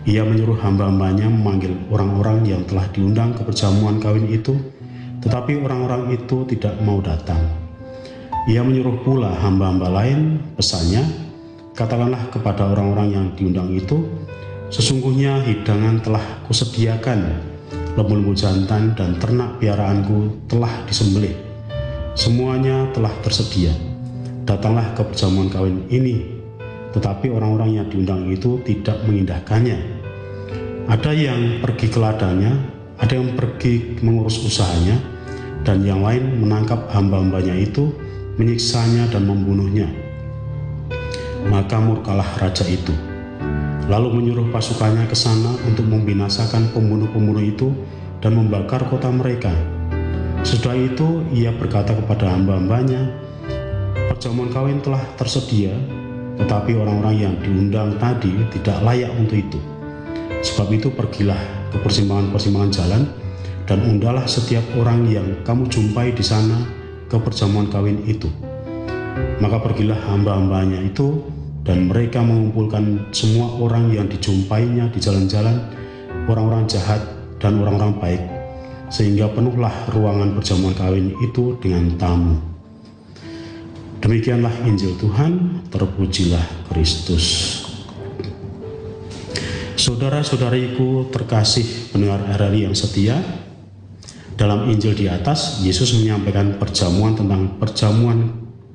Ia menyuruh hamba-hambanya memanggil orang-orang yang telah diundang ke perjamuan kawin itu, tetapi orang-orang itu tidak mau datang. Ia menyuruh pula hamba-hamba lain, pesannya, katakanlah kepada orang-orang yang diundang itu, sesungguhnya hidangan telah kusediakan, lembu-lembu jantan dan ternak piaraanku telah disembelih. Semuanya telah tersedia. Datanglah ke perjamuan kawin ini. Tetapi orang-orang yang diundang itu tidak mengindahkannya. Ada yang pergi ke ladangnya, ada yang pergi mengurus usahanya, dan yang lain menangkap hamba-hambanya itu, menyiksanya dan membunuhnya. Maka murkalah raja itu, lalu menyuruh pasukannya ke sana untuk membinasakan pembunuh-pembunuh itu dan membakar kota mereka. Sesudah itu ia berkata kepada hamba-hambanya, perjamuan kawin telah tersedia, tetapi orang-orang yang diundang tadi tidak layak untuk itu. Sebab itu pergilah ke persimpangan-persimpangan jalan dan undahlah setiap orang yang kamu jumpai di sana ke perjamuan kawin itu. Maka pergilah hamba-hambanya itu dan mereka mengumpulkan semua orang yang dijumpainya di jalan-jalan, orang-orang jahat dan orang-orang baik, sehingga penuhlah ruangan perjamuan kawin itu dengan tamu. Demikianlah Injil Tuhan, terpujilah Kristus. Saudara-saudariku terkasih pendengar RRI yang setia, dalam Injil di atas, Yesus menyampaikan perjamuan tentang perjamuan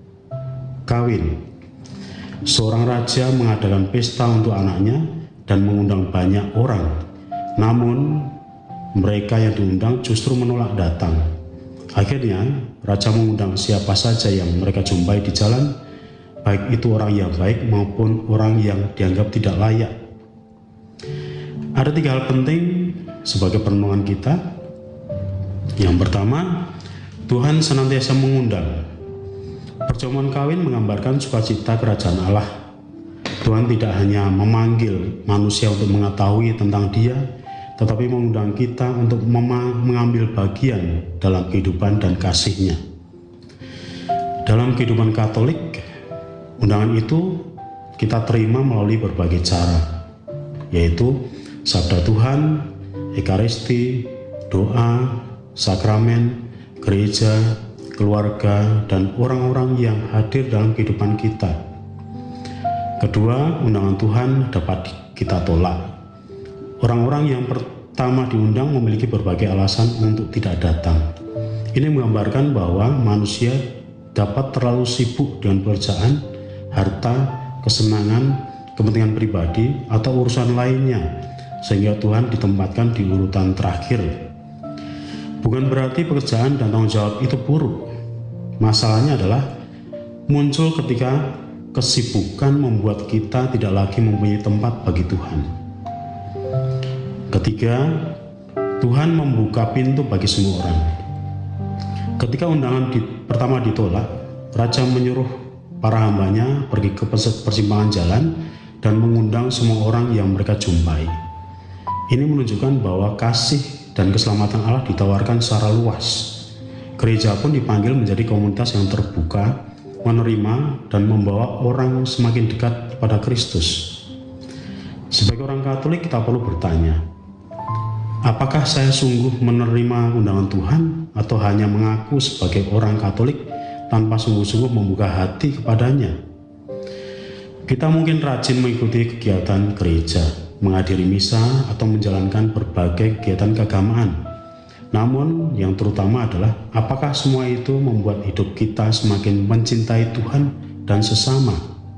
kawin. Seorang raja mengadakan pesta untuk anaknya dan mengundang banyak orang. Namun, mereka yang diundang justru menolak datang. Akhirnya, raja mengundang siapa saja yang mereka jumpai di jalan, baik itu orang yang baik maupun orang yang dianggap tidak layak. Ada 3 hal penting sebagai perenungan kita. Yang pertama, Tuhan senantiasa mengundang. Perjamuan kawin menggambarkan sukacita kerajaan Allah. Tuhan tidak hanya memanggil manusia untuk mengetahui tentang Dia, tetapi mengundang kita untuk mengambil bagian dalam kehidupan dan kasih-Nya. Dalam kehidupan Katolik, undangan itu kita terima melalui berbagai cara, yaitu sabda Tuhan, Ekaristi, doa, sakramen, gereja, keluarga, dan orang-orang yang hadir dalam kehidupan kita. Kedua, undangan Tuhan dapat kita tolak. Orang-orang yang pertama diundang memiliki berbagai alasan untuk tidak datang. Ini menggambarkan bahwa manusia dapat terlalu sibuk dengan pekerjaan, harta, kesenangan, kepentingan pribadi, atau urusan lainnya, sehingga Tuhan ditempatkan di urutan terakhir. Bukan berarti pekerjaan dan tanggung jawab itu buruk. Masalahnya adalah muncul ketika kesibukan membuat kita tidak lagi mempunyai tempat bagi Tuhan. Ketiga, Tuhan membuka pintu bagi semua orang. Ketika undangan pertama ditolak, raja menyuruh para hambanya pergi ke persimpangan jalan dan mengundang semua orang yang mereka jumpai. Ini menunjukkan bahwa kasih dan keselamatan Allah ditawarkan secara luas. Gereja pun dipanggil menjadi komunitas yang terbuka, menerima, dan membawa orang semakin dekat kepada Kristus. Sebagai orang Katolik, kita perlu bertanya, apakah saya sungguh menerima undangan Tuhan atau hanya mengaku sebagai orang Katolik tanpa sungguh-sungguh membuka hati kepadanya? Kita mungkin rajin mengikuti kegiatan gereja, menghadiri misa, atau menjalankan berbagai kegiatan keagamaan. Namun yang terutama adalah apakah semua itu membuat hidup kita semakin mencintai Tuhan dan sesama?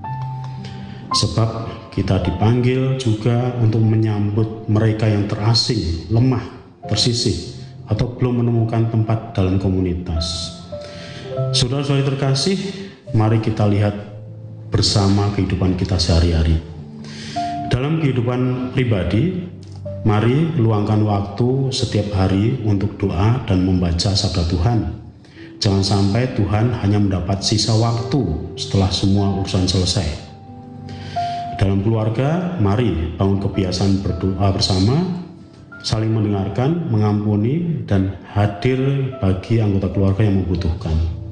Sebab kita dipanggil juga untuk menyambut mereka yang terasing, lemah, tersisih, atau belum menemukan tempat dalam komunitas. Saudara-saudari terkasih, mari kita lihat bersama kehidupan kita sehari-hari. Dalam kehidupan pribadi, mari luangkan waktu setiap hari untuk doa dan membaca sabda Tuhan. Jangan sampai Tuhan hanya mendapat sisa waktu setelah semua urusan selesai. Dalam keluarga, mari bangun kebiasaan berdoa bersama, saling mendengarkan, mengampuni, dan hadir bagi anggota keluarga yang membutuhkan.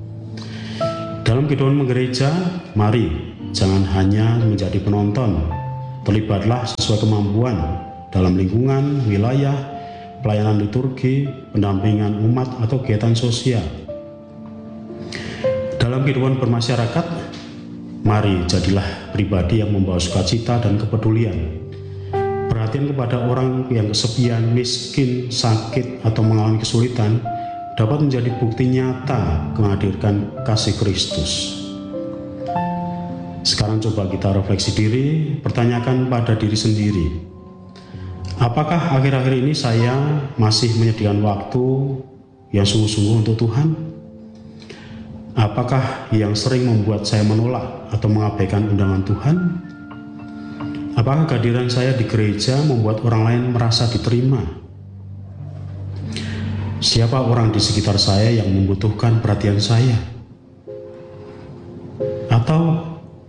Dalam kehidupan gereja, mari jangan hanya menjadi penonton, terlibatlah sesuai kemampuan, dalam lingkungan, wilayah, pelayanan liturgi, pendampingan umat, atau kegiatan sosial. Dalam kehidupan bermasyarakat, mari jadilah pribadi yang membawa sukacita dan kepedulian. Perhatian kepada orang yang kesepian, miskin, sakit, atau mengalami kesulitan dapat menjadi bukti nyata menghadirkan kasih Kristus. Sekarang coba kita refleksi diri, pertanyakan pada diri sendiri. Apakah akhir-akhir ini saya masih menyediakan waktu yang sungguh-sungguh untuk Tuhan? Apakah yang sering membuat saya menolak atau mengabaikan undangan Tuhan? Apakah kehadiran saya di gereja membuat orang lain merasa diterima? Siapa orang di sekitar saya yang membutuhkan perhatian saya? Atau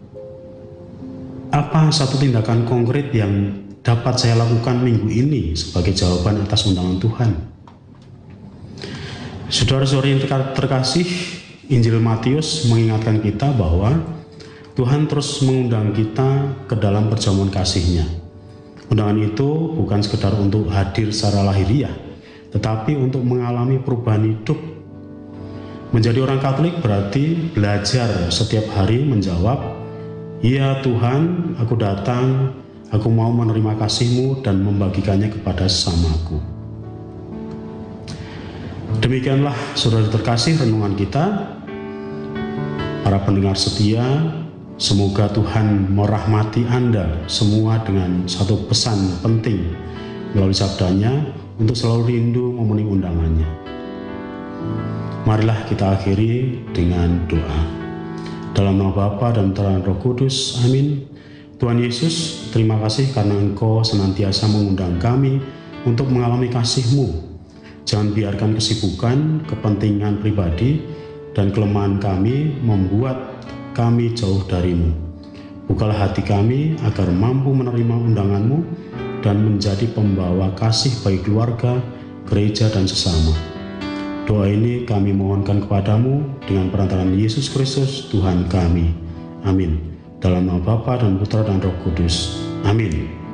apa satu tindakan konkret yang dapat saya lakukan minggu ini sebagai jawaban atas undangan Tuhan? Saudara-saudari yang terkasih, Injil Matius mengingatkan kita bahwa Tuhan terus mengundang kita ke dalam perjamuan kasih-Nya. Undangan itu bukan sekedar untuk hadir secara lahiriah, tetapi untuk mengalami perubahan hidup. Menjadi orang Katolik berarti belajar setiap hari menjawab, "Ya Tuhan, aku datang, aku mau menerima kasih-Mu dan membagikannya kepada sesamaku." Demikianlah saudara terkasih renungan kita. Para pendengar setia, semoga Tuhan merahmati Anda semua dengan satu pesan penting melalui sabdanya untuk selalu rindu memenuhi undangannya. Marilah kita akhiri dengan doa. Dalam nama Bapa dan Putra dan Roh Kudus, amin. Tuhan Yesus, terima kasih karena Engkau senantiasa mengundang kami untuk mengalami kasih-Mu. Jangan biarkan kesibukan, kepentingan pribadi, dan kelemahan kami membuat kami jauh dari-Mu. Bukalah hati kami agar mampu menerima undangan-Mu dan menjadi pembawa kasih bagi keluarga, gereja, dan sesama. Doa ini kami mohonkan kepadamu dengan perantaraan Yesus Kristus, Tuhan kami. Amin. Dalam nama Bapa dan Putra dan Roh Kudus. Amin.